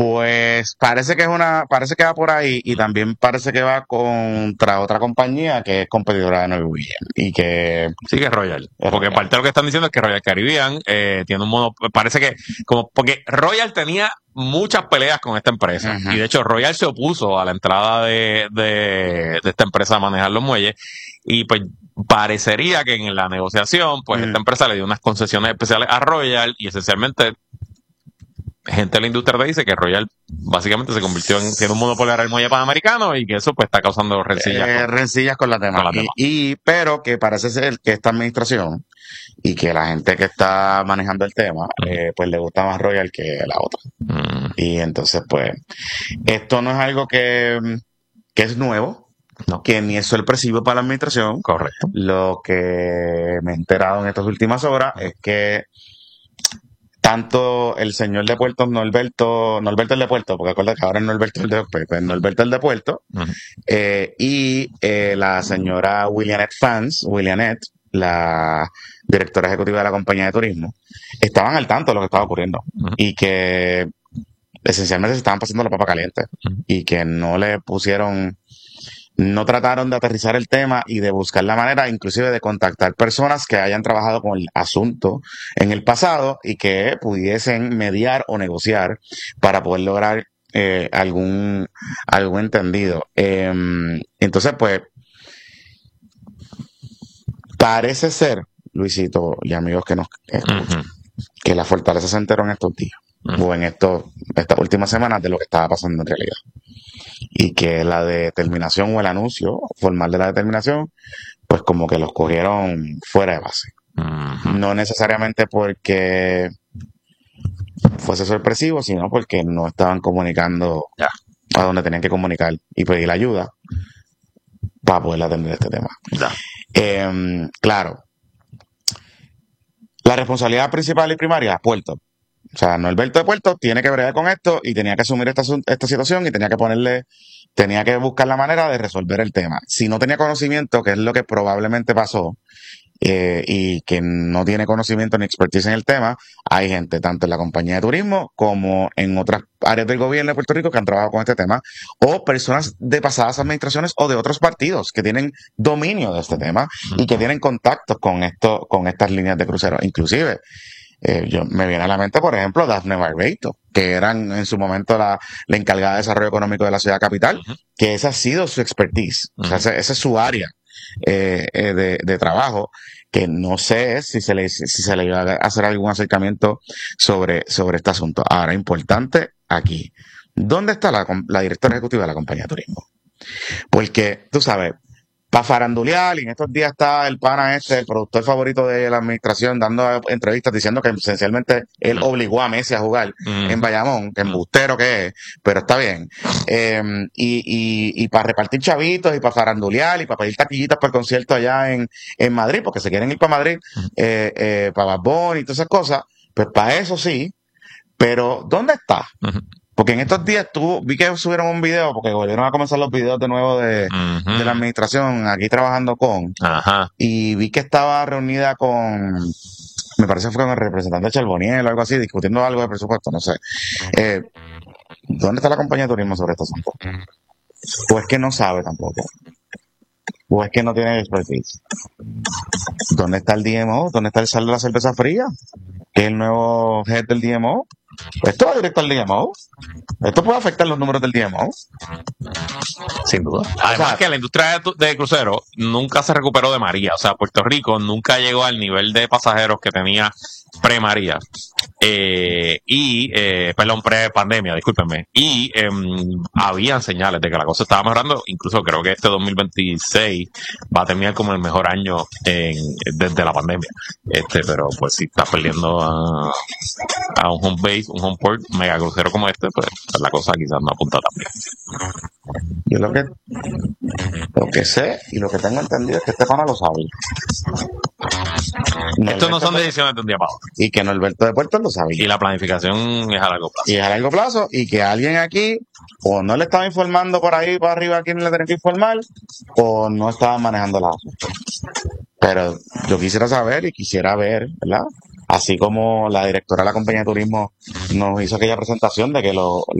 Pues parece que va por ahí y también parece que va contra otra compañía que es competidora de Norwegian y que Sí, que es Royal. es Porque Royal. parte de lo que están diciendo es que Royal Caribbean tiene un mono. Parece que, porque Royal tenía muchas peleas con esta empresa. Ujú. Y de hecho, Royal se opuso a la entrada de esta empresa a manejar los muelles. Y pues parecería que en la negociación, pues esta empresa le dio unas concesiones especiales a Royal y esencialmente gente de la industria te dice que Royal básicamente se convirtió en siendo un monopolio del muelle panamericano y que eso pues está causando rencillas Rencillas con las con demás. las demás. Pero que parece ser que esta administración y que la gente que está manejando el tema, pues le gusta más Royal que la otra. Y entonces, pues, esto no es algo que es nuevo, No. que ni es sorpresivo para la administración. Correcto. Lo que me he enterado en estas últimas horas es que tanto el señor de Puerto, Norberto el de Puerto, porque acuérdate que ahora es Norberto el de Puerto, y la señora Willianet, la directora ejecutiva de la compañía de turismo, estaban al tanto de lo que estaba ocurriendo y que esencialmente se estaban pasando la papa caliente y que no trataron de aterrizar el tema y de buscar la manera inclusive de contactar personas que hayan trabajado con el asunto en el pasado y que pudiesen mediar o negociar para poder lograr algún entendido. Entonces, pues, parece ser, Luisito y amigos que nos escuchan, que la fortaleza se enteró en estos días o en estas últimas semanas de lo que estaba pasando en realidad. Y que la determinación o el anuncio formal de la determinación, pues como que los cogieron fuera de base. No necesariamente porque fuese sorpresivo, sino porque no estaban comunicando a donde tenían que comunicar y pedir ayuda para poder atender este tema. Claro, la responsabilidad principal y primaria, Puerto. O sea, Norberto de Puerto tiene que bregar con esto y tenía que asumir esta situación y tenía que buscar la manera de resolver el tema. Si no tenía conocimiento, que es lo que probablemente pasó, y que no tiene conocimiento ni expertise en el tema, hay gente tanto en la compañía de turismo como en otras áreas del gobierno de Puerto Rico que han trabajado con este tema, o personas de pasadas administraciones o de otros partidos que tienen dominio de este tema y que tienen contactos con estas líneas de crucero. Inclusive, me viene a la mente, por ejemplo, Daphne Barreto, que eran en su momento la encargada de desarrollo económico de la ciudad capital, que esa ha sido su expertise, o sea, esa es su área de trabajo, que no sé si se le iba a hacer algún acercamiento sobre este asunto. Ahora, importante aquí, ¿dónde está la directora ejecutiva de la compañía de turismo? Porque, tú sabes, para farandulear, y en estos días está el pana el productor favorito de la administración, dando entrevistas diciendo que esencialmente él obligó a Messi a jugar en Bayamón, que embustero que es, pero está bien. Y para repartir chavitos, y para farandulear, y para pedir taquillitas para el concierto allá en Madrid, porque se quieren ir para Madrid, para Bad Bunny y todas esas cosas, pues para eso sí, pero ¿dónde está? Porque en estos días vi que subieron un video, porque volvieron a comenzar los videos de nuevo de la administración, aquí trabajando y vi que estaba reunida me parece que fue con el representante Charboniel o algo así, discutiendo algo de presupuesto, no sé. ¿Dónde está la compañía de turismo sobre este asunto? O es que no sabe tampoco. O es que no tiene expertise. ¿Dónde está el DMO? ¿Dónde está el sal de la cerveza fría? Que es el nuevo head del DMO. Esto va directo al DMO. Esto puede afectar los números del DMO. Sin duda. Además que la industria de crucero nunca se recuperó de María. O sea, Puerto Rico nunca llegó al nivel de pasajeros que tenía pre-María. Perdón, pre-pandemia, discúlpenme. Y habían señales de que la cosa estaba mejorando. Incluso creo que este 2026 va a terminar como el mejor año desde la pandemia. Pero pues si estás perdiendo a un home base, un home port mega crucero como este, pues la cosa quizás no apunta tan bien. Yo lo que sé y lo que tengo entendido es que este pana lo sabe. Estos no son decisiones de un día para otro. Y que Norberto de Puerto lo sabía. Y la planificación es a largo plazo. Y es a largo plazo, y que alguien aquí o no le estaba informando por ahí para arriba a quien le tenía que informar, o no estaba manejando la asunto. Pero yo quisiera saber y quisiera ver, ¿verdad? Así como la directora de la compañía de turismo nos hizo aquella presentación de que